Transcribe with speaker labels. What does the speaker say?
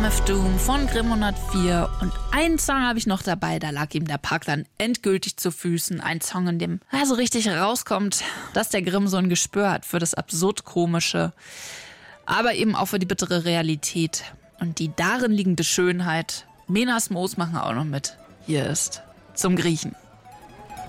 Speaker 1: MF Doom von Grimm 104. Und einen Song habe ich noch dabei, da lag ihm der Park dann endgültig zu Füßen. Ein Song, in dem so richtig rauskommt, dass der Grimm so ein Gespür hat für das Absurd-Komische, aber eben auch für die bittere Realität und die darin liegende Schönheit. Menas Moos machen auch noch mit. Hier ist Zum Griechen.